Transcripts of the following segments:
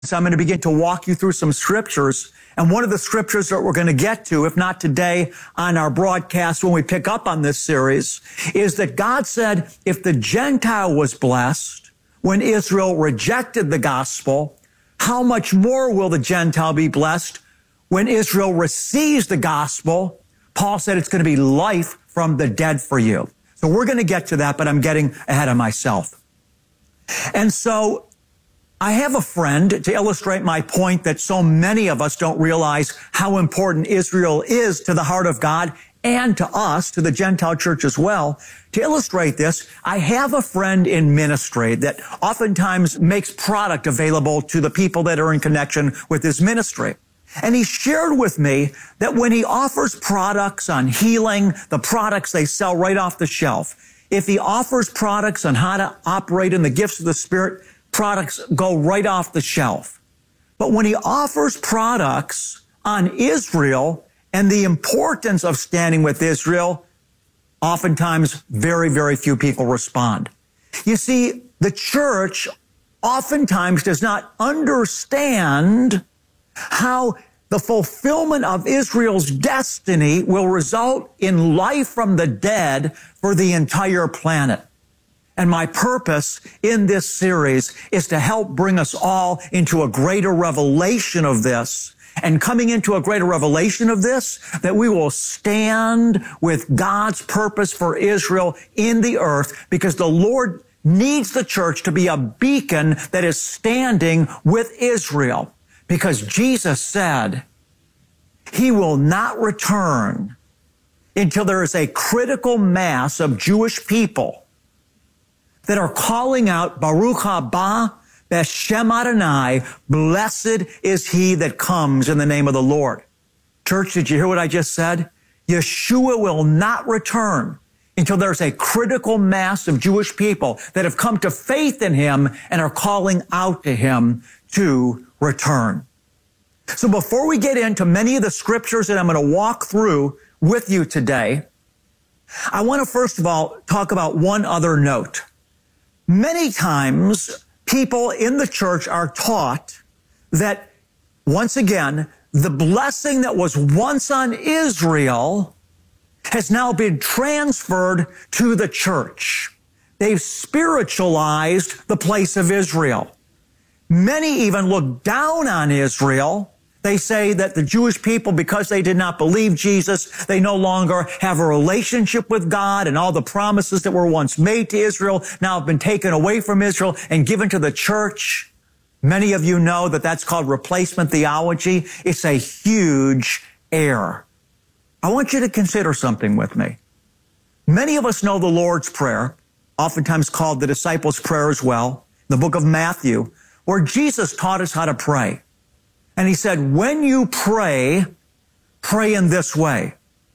So I'm going to begin to walk you through some scriptures. And one of the scriptures that we're going to get to, if not today on our broadcast when we pick up on this series, is that God said if the Gentile was blessed when Israel rejected the gospel, how much more will the Gentile be blessed when Israel receives the gospel? Paul said it's going to be life from the dead for you. So we're going to get to that, but I'm getting ahead of myself. And so I have a friend to illustrate my point that so many of us don't realize how important Israel is to the heart of God and to us, to the Gentile church as well. To illustrate this, I have a friend in ministry that oftentimes makes product available to the people that are in connection with his ministry. And he shared with me that when he offers products on healing, the products they sell right off the shelf, if he offers products on how to operate in the gifts of the Spirit, products go right off the shelf. But when he offers products on Israel and the importance of standing with Israel, oftentimes very, very few people respond. You see, the church oftentimes does not understand how the fulfillment of Israel's destiny will result in life from the dead for the entire planet. And my purpose in this series is to help bring us all into a greater revelation of this. And coming into a greater revelation of this, that we will stand with God's purpose for Israel in the earth, because the Lord needs the church to be a beacon that is standing with Israel. Because Jesus said he will not return until there is a critical mass of Jewish people that are calling out, Baruch haba b'Shem Adonai, blessed is he that comes in the name of the Lord. Church, did you hear what I just said? Yeshua will not return until there's a critical mass of Jewish people that have come to faith in him and are calling out to him to return. So before we get into many of the scriptures that I'm going to walk through with you today, I want to first of all talk about one other note. Many times people in the church are taught that, once again, the blessing that was once on Israel has now been transferred to the church. They've spiritualized the place of Israel. Many even look down on Israel. They say that the Jewish people, because they did not believe Jesus, they no longer have a relationship with God, and all the promises that were once made to Israel now have been taken away from Israel and given to the church. Many of you know that that's called replacement theology. It's a huge error. I want you to consider something with me. Many of us know the Lord's Prayer, oftentimes called the disciples' prayer as well, the book of Matthew, where Jesus taught us how to pray. And he said, when you pray, pray in this way.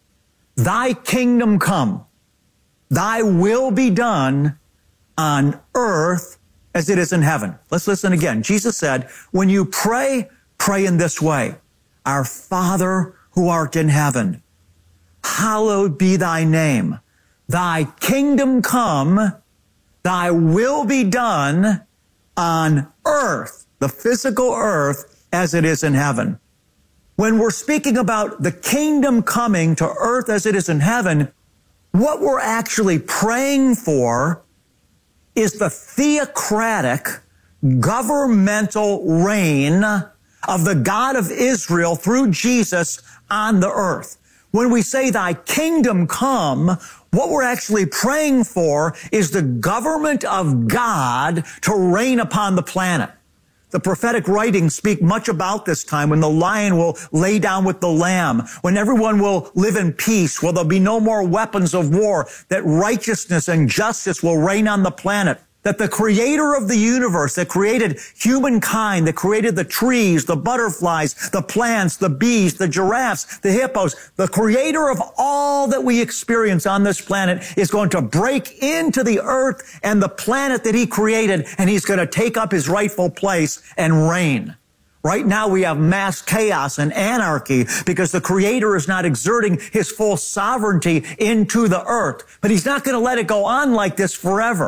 Thy kingdom come, thy will be done on earth as it is in heaven. Let's listen again. Jesus said, when you pray, pray in this way. Our Father who art in heaven, hallowed be thy name. Thy kingdom come, thy will be done on earth, the physical earth, as it is in heaven. When we're speaking about the kingdom coming to earth as it is in heaven, what we're actually praying for is the theocratic, governmental reign of the God of Israel through Jesus on the earth. When we say thy kingdom come, what we're actually praying for is the government of God to reign upon the planet. The prophetic writings speak much about this time when the lion will lay down with the lamb, when everyone will live in peace, where there'll be no more weapons of war, that righteousness and justice will reign on the planet, that the creator of the universe, that created humankind, that created the trees, the butterflies, the plants, the bees, the giraffes, the hippos, the creator of all that we experience on this planet is going to break into the earth and the planet that he created, and he's going to take up his rightful place and reign. Right now we have mass chaos and anarchy because the Creator is not exerting his full sovereignty into the earth. But he's not going to let it go on like this forever.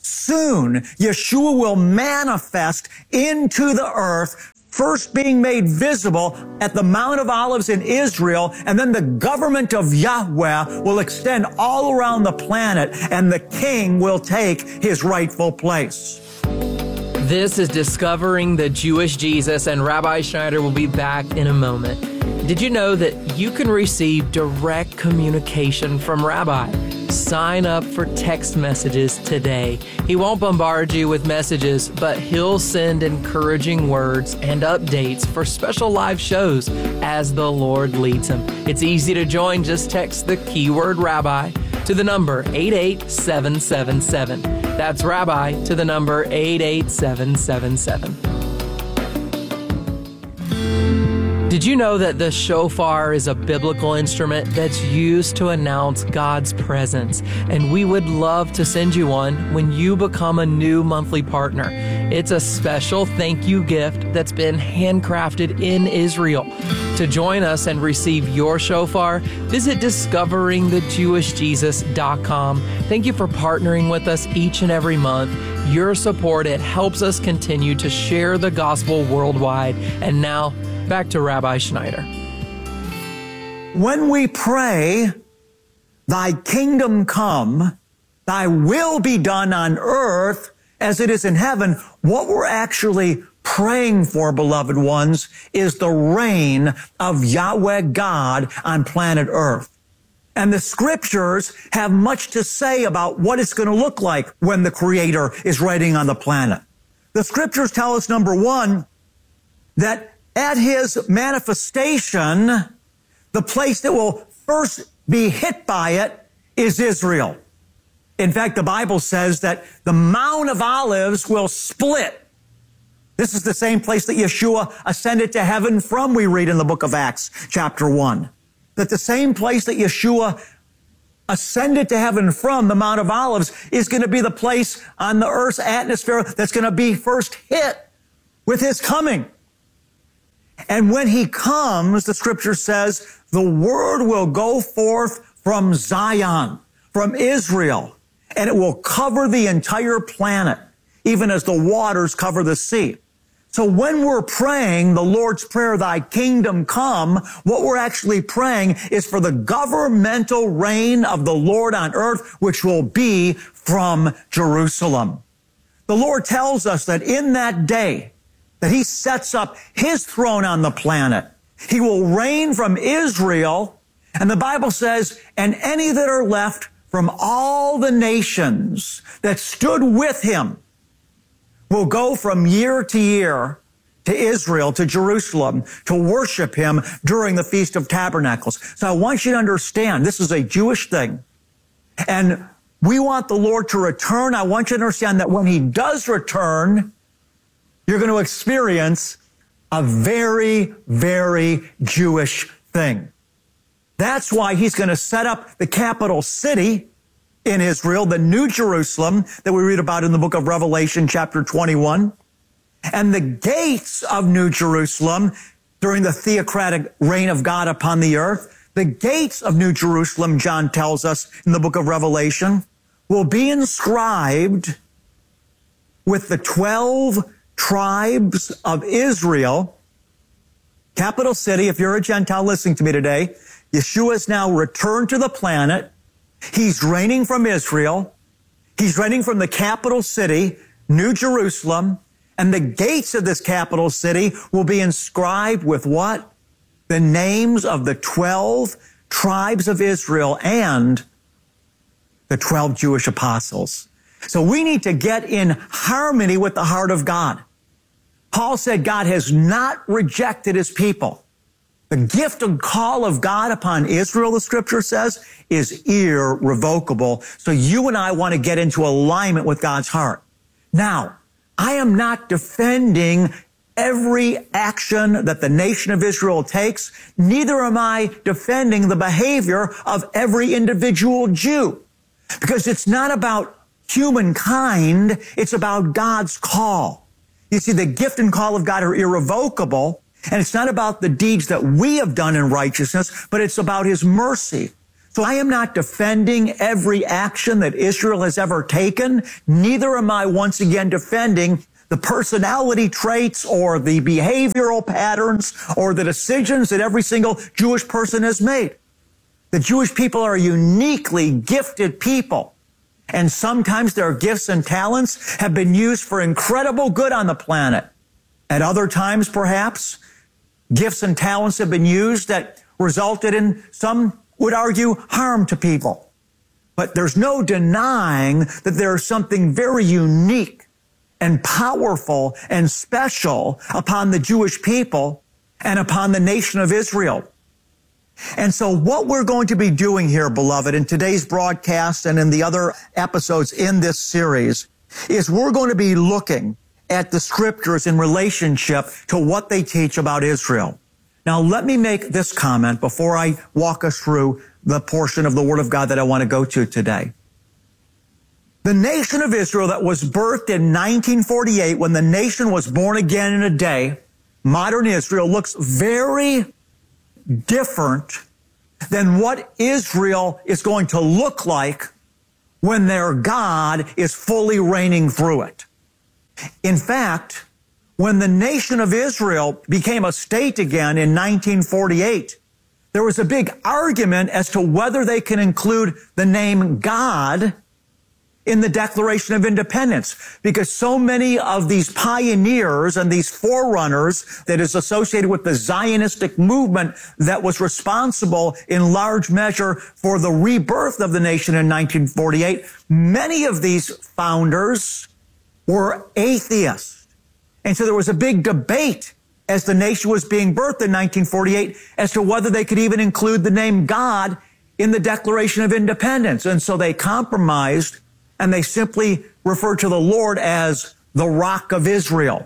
soon Yeshua will manifest into the earth, first being made visible at the Mount of Olives in Israel, and then the government of Yahweh will extend all around the planet, and the king will take his rightful place. This is Discovering the Jewish Jesus, and Rabbi Schneider will be back in a moment. Did you know that you can receive direct communication from Rabbi? Sign up for text messages today. He won't bombard you with messages, but he'll send encouraging words and updates for special live shows as the Lord leads him. It's easy to join. Just text the keyword Rabbi to the number 88777. That's Rabbi to the number 88777. Did you know that the shofar is a biblical instrument that's used to announce God's presence? And we would love to send you one when you become a new monthly partner. It's a special thank you gift that's been handcrafted in Israel. To join us and receive your shofar, visit discoveringthejewishjesus.com. Thank you for partnering with us each and every month. Your support, it helps us continue to share the gospel worldwide. And now, back to Rabbi Schneider. When we pray, thy kingdom come, thy will be done on earth as it is in heaven, what we're actually praying for, beloved ones, is the reign of Yahweh God on planet earth. And the scriptures have much to say about what it's going to look like when the Creator is reigning on the planet. The scriptures tell us, number one, that at his manifestation, the place that will first be hit by it is Israel. In fact, the Bible says that the Mount of Olives will split. This is the same place that Yeshua ascended to heaven from, we read in the book of Acts, chapter 1. That the same place that Yeshua ascended to heaven from, the Mount of Olives, is going to be the place on the earth's atmosphere that's going to be first hit with his coming. And when he comes, the scripture says, the word will go forth from Zion, from Israel, and it will cover the entire planet, even as the waters cover the sea. So when we're praying the Lord's Prayer, thy kingdom come, what we're actually praying is for the governmental reign of the Lord on earth, which will be from Jerusalem. The Lord tells us that in that day, that he sets up his throne on the planet. He will reign from Israel. And the Bible says, and any that are left from all the nations that stood with him will go from year to year to Israel, to Jerusalem, to worship him during the Feast of Tabernacles. So I want you to understand, this is a Jewish thing. And we want the Lord to return. I want you to understand that when he does return, you're going to experience a very, very Jewish thing. That's why he's going to set up the capital city in Israel, the New Jerusalem that we read about in the book of Revelation, chapter 21. And the gates of New Jerusalem during the theocratic reign of God upon the earth, the gates of New Jerusalem, John tells us in the book of Revelation, will be inscribed with the 12 tribes of Israel. Capital city, if you're a Gentile listening to me today, Yeshua has now returned to the planet. He's reigning from Israel. He's reigning from the capital city, New Jerusalem. And the gates of this capital city will be inscribed with what? The names of the 12 tribes of Israel and the 12 Jewish apostles. So we need to get in harmony with the heart of God. Paul said God has not rejected his people. The gift and call of God upon Israel, the scripture says, is irrevocable. So you and I want to get into alignment with God's heart. Now, I am not defending every action that the nation of Israel takes. Neither am I defending the behavior of every individual Jew. Because it's not about humankind, it's about God's call. You see, the gift and call of God are irrevocable, and it's not about the deeds that we have done in righteousness, but it's about his mercy. So I am not defending every action that Israel has ever taken. Neither am I once again defending the personality traits or the behavioral patterns or the decisions that every single Jewish person has made. The Jewish people are a uniquely gifted people. And sometimes their gifts and talents have been used for incredible good on the planet. At other times, perhaps, gifts and talents have been used that resulted in, some would argue, harm to people. But there's no denying that there's something very unique and powerful and special upon the Jewish people and upon the nation of Israel. And so what we're going to be doing here, beloved, in today's broadcast and in the other episodes in this series, is we're going to be looking at the scriptures in relationship to what they teach about Israel. Now, let me make this comment before I walk us through the portion of the Word of God that I want to go to today. The nation of Israel that was birthed in 1948, when the nation was born again in a day, modern Israel looks very different than what Israel is going to look like when their God is fully reigning through it. In fact, when the nation of Israel became a state again in 1948, there was a big argument as to whether they can include the name God in the Declaration of Independence, because so many of these pioneers and these forerunners that is associated with the Zionistic movement that was responsible in large measure for the rebirth of the nation in 1948, many of these founders were atheists. And so there was a big debate as the nation was being birthed in 1948 as to whether they could even include the name God in the Declaration of Independence. And so they compromised, and they simply refer to the Lord as the Rock of Israel.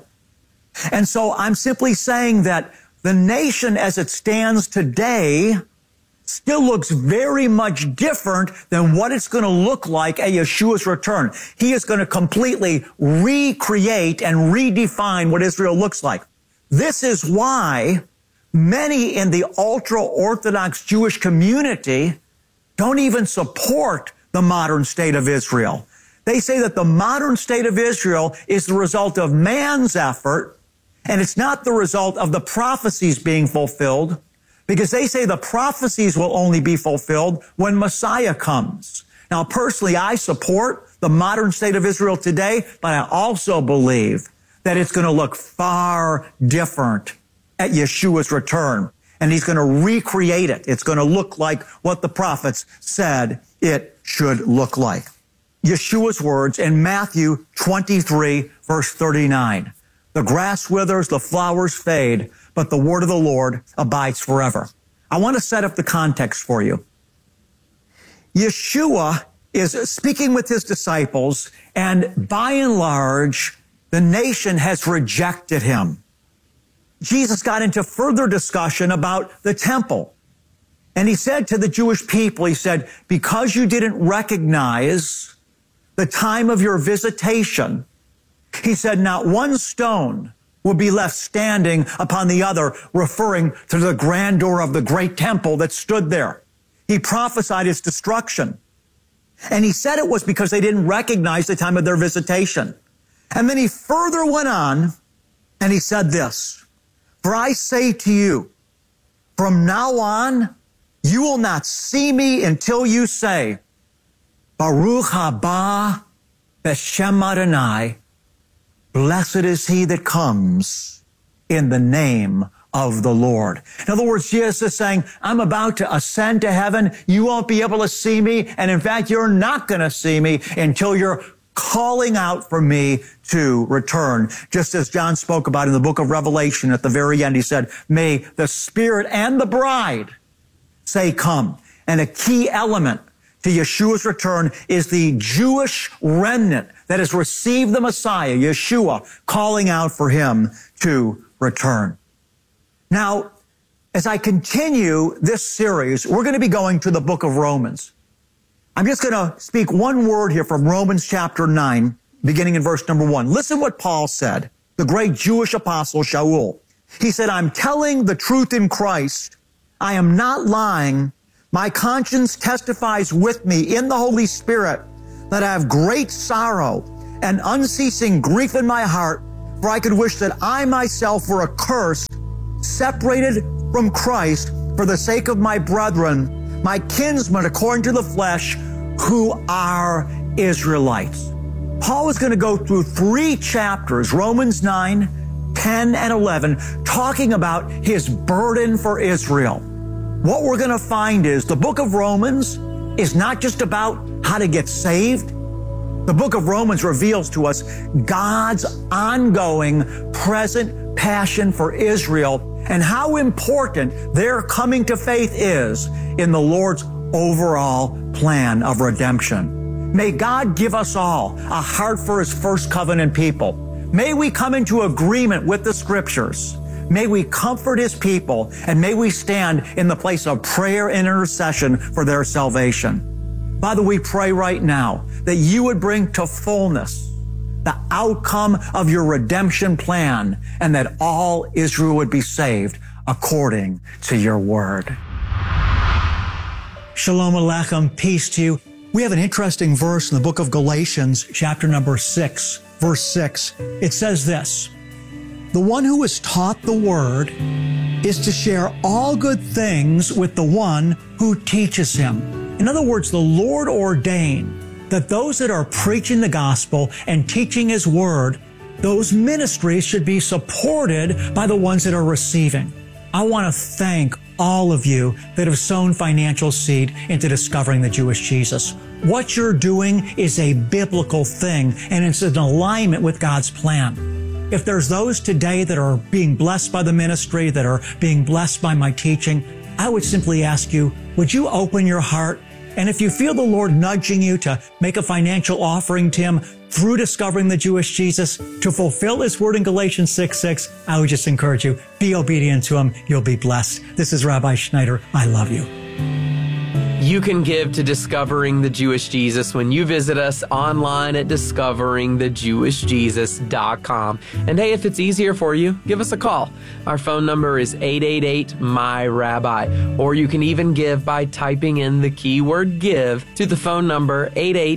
And so I'm simply saying that the nation as it stands today still looks very much different than what it's going to look like at Yeshua's return. He is going to completely recreate and redefine what Israel looks like. This is why many in the ultra-Orthodox Jewish community don't even support the modern state of Israel. They say that the modern state of Israel is the result of man's effort, and it's not the result of the prophecies being fulfilled, because they say the prophecies will only be fulfilled when Messiah comes. Now, personally, I support the modern state of Israel today, but I also believe that it's going to look far different at Yeshua's return, and he's going to recreate it. It's going to look like what the prophets said it should look like. Yeshua's words in Matthew 23, verse 39. The grass withers, the flowers fade, but the word of the Lord abides forever. I want to set up the context for you. Yeshua is speaking with his disciples, and by and large, the nation has rejected him. Jesus got into further discussion about the temple. And he said to the Jewish people, he said, because you didn't recognize the time of your visitation, he said, not one stone will be left standing upon the other, referring to the grandeur of the great temple that stood there. He prophesied its destruction. And he said it was because they didn't recognize the time of their visitation. And then he further went on and he said this, for I say to you, from now on, you will not see me until you say, Baruch haba b'shem Adonai, blessed is he that comes in the name of the Lord. In other words, Jesus is saying, I'm about to ascend to heaven. You won't be able to see me. And in fact, you're not going to see me until you're calling out for me to return. Just as John spoke about in the book of Revelation at the very end, he said, may the Spirit and the bride say, come. And a key element to Yeshua's return is the Jewish remnant that has received the Messiah, Yeshua, calling out for him to return. Now, as I continue this series, we're going to be going to the book of Romans. I'm just going to speak one word here from Romans chapter 9, beginning in verse number 1. Listen what Paul said, the great Jewish apostle Shaul. He said, I'm telling the truth in Christ. I am not lying, My conscience testifies with me in the Holy Spirit that I have great sorrow and unceasing grief in my heart, for I could wish that I myself were accursed, separated from Christ for the sake of my brethren, my kinsmen according to the flesh, who are Israelites. Paul is going to go through 3 chapters, Romans 9, 10, and 11, talking about his burden for Israel. What we're going to find is the book of Romans is not just about how to get saved. The book of Romans reveals to us God's ongoing, present passion for Israel and how important their coming to faith is in the Lord's overall plan of redemption. May God give us all a heart for his first covenant people. May we come into agreement with the scriptures. May we comfort his people, and may we stand in the place of prayer and intercession for their salvation. Father, we pray right now that you would bring to fullness the outcome of your redemption plan, and that all Israel would be saved according to your word. Shalom Aleichem, peace to you. We have an interesting verse in the book of Galatians, chapter number 6, verse 6. It says this: the one who is taught the word is to share all good things with the one who teaches him. In other words, the Lord ordained that those that are preaching the gospel and teaching his word, those ministries should be supported by the ones that are receiving. I want to thank all of you that have sown financial seed into discovering the Jewish Jesus. What you're doing is a biblical thing, and it's in alignment with God's plan. If there's those today that are being blessed by the ministry, that are being blessed by my teaching, I would simply ask you, would you open your heart? And if you feel the Lord nudging you to make a financial offering to him through discovering the Jewish Jesus to fulfill his word in Galatians 6:6, I would just encourage you, be obedient to him. You'll be blessed. This is Rabbi Schneider. I love you. You can give to Discovering the Jewish Jesus when you visit us online at discoveringthejewishjesus.com. And hey, if it's easier for you, give us a call. Our phone number is 888-MY-RABBI, or you can even give by typing in the keyword give to the phone number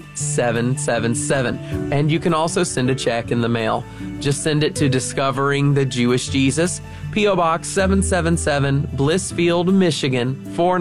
88777. And you can also send a check in the mail. Just send it to Discovering the Jewish Jesus, P.O. Box 777, Blissfield, Michigan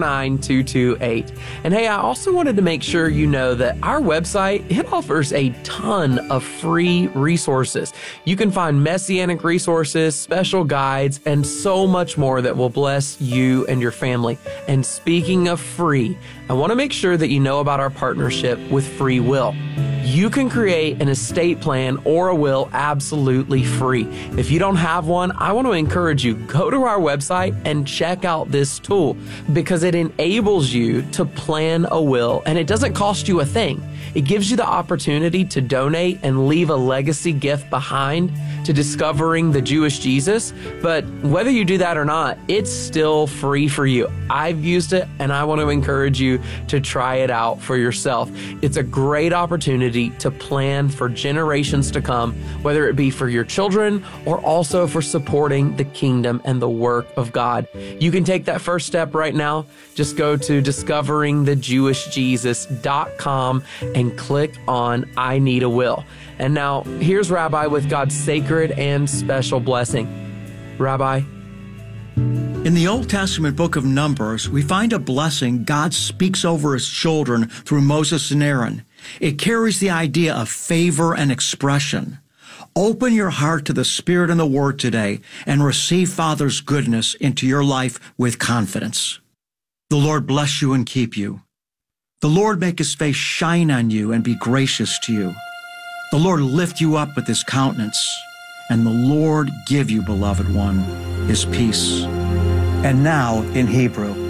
49228. And hey, I also wanted to make sure you know that our website, it offers a ton of free resources. You can find messianic resources, special guides, and so much more that will bless you and your family. And speaking of free, I want to make sure that you know about our partnership with Free Will. You can create an estate plan or a will absolutely free. If you don't have one, I want to encourage you, go to our website and check out this tool, because it enables you to plan a will and it doesn't cost you a thing. It gives you the opportunity to donate and leave a legacy gift behind to Discovering the Jewish Jesus. But whether you do that or not, it's still free for you. I've used it and I want to encourage you to try it out for yourself. It's a great opportunity to plan for generations to come, whether it be for your children or also for supporting the kingdom and the work of God. You can take that first step right now. Just go to discoveringthejewishjesus.com and click on I Need a Will. And now, here's Rabbi with God's sacred and special blessing. Rabbi. In the Old Testament book of Numbers, we find a blessing God speaks over his children through Moses and Aaron. It carries the idea of favor and expression. Open your heart to the Spirit and the Word today and receive Father's goodness into your life with confidence. The Lord bless you and keep you. The Lord make his face shine on you and be gracious to you. The Lord lift you up with his countenance, and the Lord give you, beloved one, his peace. And now in Hebrew.